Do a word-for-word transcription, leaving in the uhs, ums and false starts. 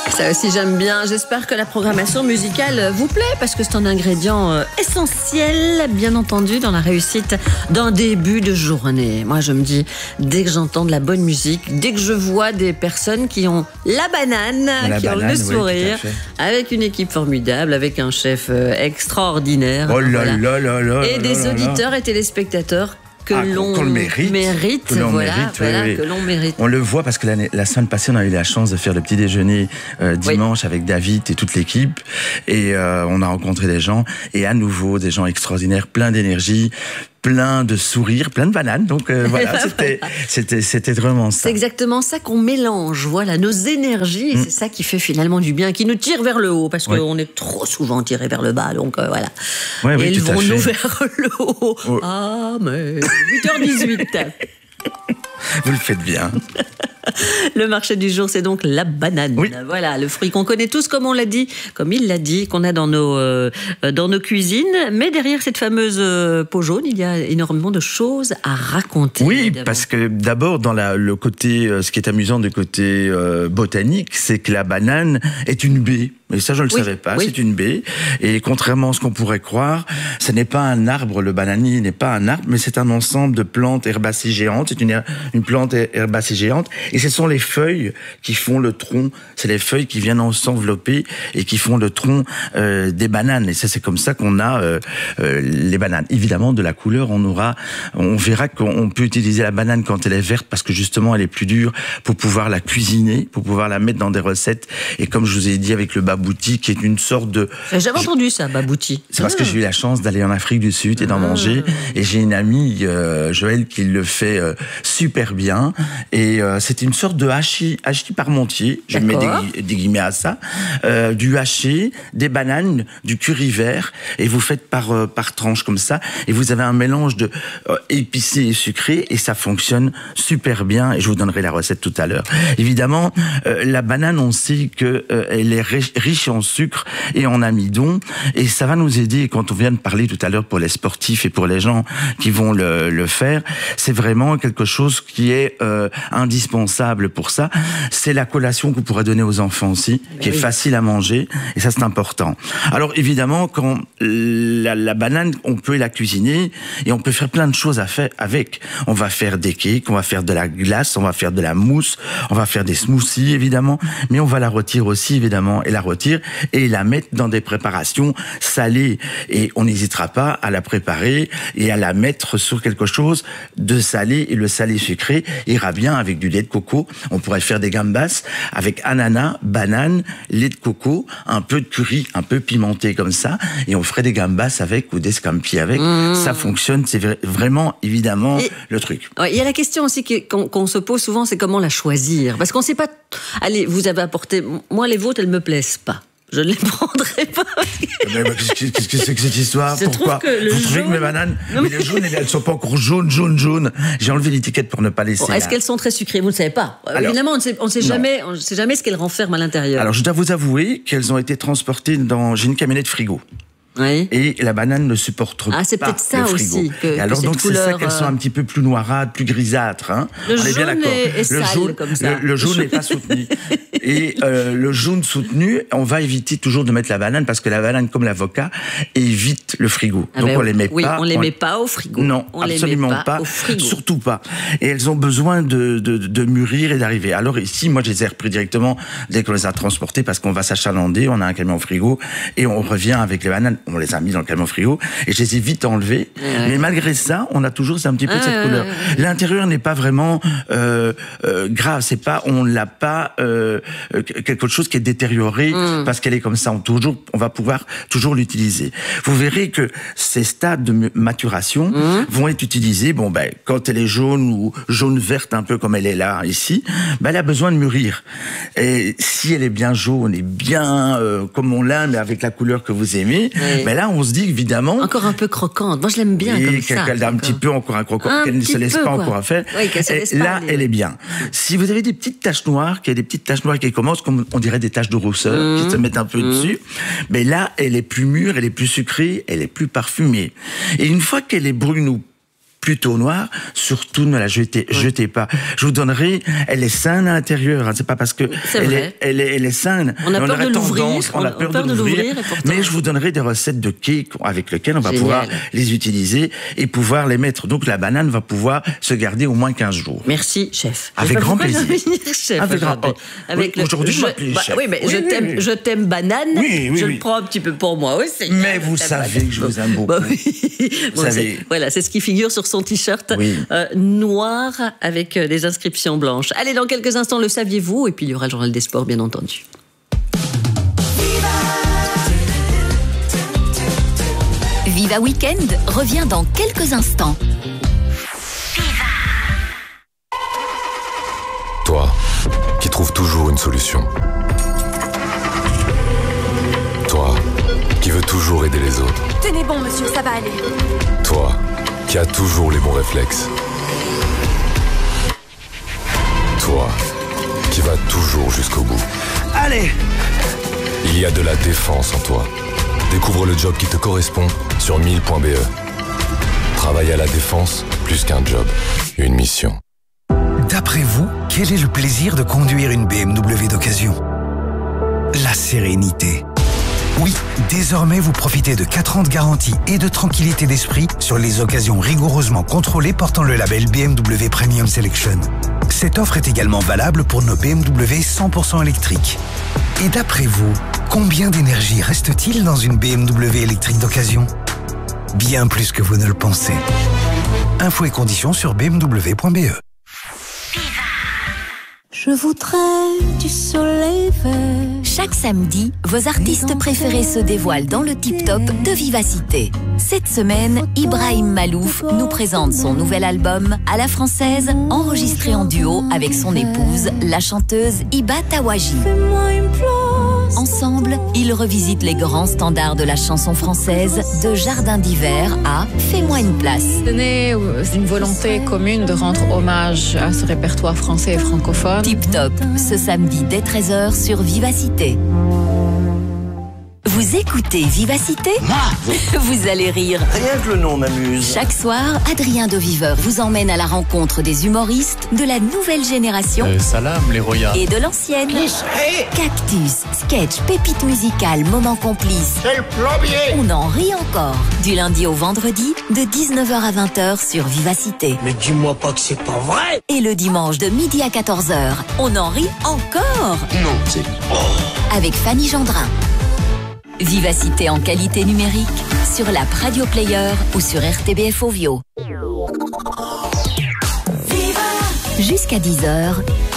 Ça aussi j'aime bien. J'espère que la programmation musicale vous plaît parce que c'est un ingrédient essentiel, bien entendu, dans la réussite d'un début de journée. Moi je me dis, dès que j'entends de la bonne musique, dès que je vois des personnes qui ont la banane, la qui banane, ont le oui, sourire, avec une équipe formidable, avec un chef extraordinaire. Oh là voilà. là là là Et là des là auditeurs et téléspectateurs que Ah, l'on qu'on le mérite, mérite, que l'on voilà, mérite, voilà, oui, oui. que l'on mérite. On le voit parce que la, la semaine passée, on a eu la chance de faire le petit déjeuner euh, dimanche oui. avec David et toute l'équipe. Et euh, on a rencontré des gens, et à nouveau, des gens extraordinaires, plein d'énergie, plein de sourires, plein de bananes. Donc euh, voilà, c'était, c'était, c'était vraiment ça. C'est exactement ça qu'on mélange, voilà, nos énergies. Mm. C'est ça qui fait finalement du bien, qui nous tire vers le haut, parce oui. qu'on est trop souvent tiré vers le bas. Donc euh, voilà. Oui, oui, élevons-nous vers le haut. Oh. Ah, mais huit heures dix-huit. Vous le faites bien. Le marché du jour, c'est donc la banane. Oui. Voilà, le fruit qu'on connaît tous, comme on l'a dit, comme il l'a dit, qu'on a dans nos, euh, dans nos cuisines. Mais derrière cette fameuse euh, peau jaune, il y a énormément de choses à raconter. Oui, évidemment. Parce que d'abord, dans la, le côté, euh, ce qui est amusant du côté euh, botanique, c'est que la banane est une baie. Mais ça, je ne le oui, savais pas. Oui. C'est une baie. Et contrairement à ce qu'on pourrait croire, ce n'est pas un arbre. Le bananier n'est pas un arbre, mais c'est un ensemble de plantes herbacées géantes. C'est une, une plante herbacée géante. Et ce sont les feuilles qui font le tronc. C'est les feuilles qui viennent s'envelopper et qui font le tronc euh, des bananes. Et ça, c'est comme ça qu'on a euh, euh, les bananes. Évidemment, de la couleur, on aura, on verra qu'on peut utiliser la banane quand elle est verte parce que justement, elle est plus dure pour pouvoir la cuisiner, pour pouvoir la mettre dans des recettes. Et comme je vous ai dit avec le babouti, qui est une sorte de... J'ai jamais entendu ça, babouti. C'est parce ah. que j'ai eu la chance d'aller en Afrique du Sud et d'en ah. manger. Et j'ai une amie, euh, Joël, qui le fait euh, super bien. Et euh, c'est une sorte de hachis, hachis parmentier. Je mets des, des guillemets à ça. Euh, du haché, des bananes, du curry vert. Et vous faites par, euh, par tranche comme ça. Et vous avez un mélange de euh, épicé et sucré. Et ça fonctionne super bien. Et je vous donnerai la recette tout à l'heure. Évidemment, euh, la banane, on sait qu'elle euh, est riche en sucre et en amidon. Et ça va nous aider, quand on vient de parler tout à l'heure pour les sportifs et pour les gens qui vont le, le faire, c'est vraiment quelque chose qui est euh, indispensable pour ça. C'est la collation que vous pourrez donner aux enfants aussi, qui est facile à manger, et ça c'est important. Alors évidemment, quand la, la banane, on peut la cuisiner et on peut faire plein de choses à faire avec. On va faire des cakes, on va faire de la glace, on va faire de la mousse, on va faire des smoothies évidemment, mais on va la rôtir aussi évidemment, et la rôtir et la mettre dans des préparations salées. Et on n'hésitera pas à la préparer et à la mettre sur quelque chose de salé, et le salé sucré ira bien avec du lait de coco. On pourrait faire des gambas avec ananas, banane, lait de coco, un peu de curry, un peu pimenté comme ça, et on ferait des gambas avec ou des scampi avec. Mmh. Ça fonctionne, c'est vraiment évidemment et, le truc. Ouais, il y a la question aussi qu'on, qu'on se pose souvent, c'est comment la choisir. Parce qu'on ne sait pas... Allez, vous avez apporté... Moi, les vôtres, elles ne me plaisent pas. Je ne les prendrai pas. Mais qu'est-ce que c'est que cette histoire? Je Pourquoi que vous trouvez que mes bananes, non, mais... mais les jaunes, elles ne sont pas encore jaunes, jaunes, jaunes. J'ai enlevé l'étiquette pour ne pas laisser. Bon, est-ce qu'elles sont très sucrées? Vous ne savez pas. Alors, évidemment, on ne sait, on sait jamais, on sait jamais ce qu'elles renferment à l'intérieur. Alors, je dois vous avouer qu'elles ont été transportées dans. J'ai une camionnette frigo. Oui. Et la banane ne supporte ah, c'est pas peut-être ça le frigo. aussi. Que, et alors que donc c'est couleur, ça qu'elles sont un petit peu plus noirâtres, plus grisâtres. Hein. Le On est jaune bien d'accord. Est, est le sale jaune, comme ça. Le, le jaune n'est pas soutenu. Et euh, le jaune soutenu, on va éviter toujours de mettre la banane parce que la banane, comme l'avocat, évite le frigo. Ah donc ben, on les met oui, pas. on les on... met pas au frigo. Non, on absolument les met pas, pas. Au frigo. Surtout pas. Et elles ont besoin de, de, de mûrir et d'arriver. Alors ici, moi, je les ai repris directement dès qu'on les a transportées parce qu'on va s'achalander. On a un camion frigo et on revient avec les bananes. On les a mis dans le camion frigo et je les ai vite enlevés. Ouais. Mais malgré ça, on a toujours un petit peu ah, de cette ouais, couleur. Ouais, ouais. L'intérieur n'est pas vraiment euh, euh, grave. C'est pas, on l'a pas euh, quelque chose qui est détérioré mm. parce qu'elle est comme ça. On toujours, on va pouvoir toujours l'utiliser. Vous verrez que ces stades de maturation mm. vont être utilisés. Bon ben, quand elle est jaune ou jaune verte, un peu comme elle est là ici, ben elle a besoin de mûrir. Et si elle est bien jaune et bien euh, comme on l'a, mais avec la couleur que vous aimez, oui. ben là on se dit évidemment encore un peu croquante. Moi je l'aime bien et comme ça. Qu'elle a un petit peu encore un croquant, un qu'elle ne se laisse peu, pas quoi. Encore à faire. Oui, et là, pas, elle est bien. Si vous avez des petites taches noires, qu'il y a des petites taches noires qui commencent, comme on dirait des taches de rousseur, mmh. qui se mettent un peu mmh. dessus, mais là, elle est plus mûre, elle est plus sucrée, elle est plus parfumée. Et une fois qu'elle est brune ou plutôt noire, surtout ne la jetez, oui. jetez pas. Je vous donnerai, elle est saine à l'intérieur, hein, c'est pas parce que elle est, elle est, elle est saine. On a peur de l'ouvrir, on a peur de l'ouvrir, mais je vous donnerai des recettes de cake avec lesquelles on va Génial. pouvoir les utiliser et pouvoir les mettre. Donc la banane va pouvoir se garder au moins quinze jours. Merci, chef. Avec grand plaisir. Chef, avec grand oh, avec oui, Aujourd'hui, je, je bah, chef. Oui, mais oui, je oui, t'aime, oui. je t'aime banane. Oui, oui, je oui. le prends un petit peu pour moi aussi. Mais vous savez banane. que je vous aime beaucoup. Bon, oui. vous bon, savez. C'est, voilà, c'est ce qui figure sur son t-shirt oui. euh, noir avec euh, des inscriptions blanches. Allez, dans quelques instants, le saviez-vous? Et puis il y aura le journal des sports, bien entendu. Viva Weekend revient dans quelques instants. Toi, qui trouves toujours une solution. Toi, qui veux toujours aider les autres. Tenez bon, monsieur, ça va aller. Toi, qui as toujours les bons réflexes. Toi, qui vas toujours jusqu'au bout. Allez! Il y a de la défense en toi. Découvre le job qui te correspond sur mille point b e. Travailler à la défense, plus qu'un job, une mission. D'après vous, quel est le plaisir de conduire une B M W d'occasion? La sérénité. Oui, désormais vous profitez de quatre ans de garantie et de tranquillité d'esprit sur les occasions rigoureusement contrôlées portant le label B M W Premium Selection. Cette offre est également valable pour nos B M W cent pour cent électriques. Et d'après vous, combien d'énergie reste-t-il dans une B M W électrique d'occasion? Bien plus que vous ne le pensez. Infos et conditions sur b m w point b e. Je voudrais du soleil vert. Chaque samedi, vos artistes préférés se dévoilent dans le tip-top de Vivacité. Cette semaine, Ibrahim Malouf nous présente son nouvel album à la française, enregistré en duo avec son épouse, la chanteuse Iba Tawaji. Ensemble, ils revisitent les grands standards de la chanson française, de Jardin d'hiver à Fais-moi une place. C'est né d'une volonté commune de rendre hommage à ce répertoire français et francophone. Tip Top, ce samedi dès treize heures sur Vivacité. Vous écoutez Vivacité? Moi, vous allez rire. Rien que le nom m'amuse. Chaque soir, Adrien de Viveur vous emmène à la rencontre des humoristes de la nouvelle génération euh, Salam, les Roya. et de l'ancienne. Hey. Cactus, sketch, pépite musicale, moment complice. C'est le plombier. On en rit encore. Du lundi au vendredi, de dix-neuf heures à vingt heures sur Vivacité. Mais dis-moi pas que c'est pas vrai. Et le dimanche de midi à quatorze heures, on en rit encore. Non, c'est... Oh. Avec Fanny Gendrin. Vivacité en qualité numérique sur l'app Radio Player ou sur R T B F Ovio. Jusqu'à dix heures,